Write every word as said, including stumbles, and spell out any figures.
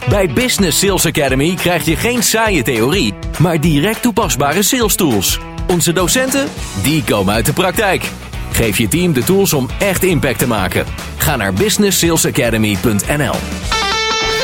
Bij Business Sales Academy krijg je geen saaie theorie, maar direct toepasbare sales tools. Onze docenten, die komen uit de praktijk. Geef je team de tools om echt impact te maken. Ga naar business sales academy punt n l.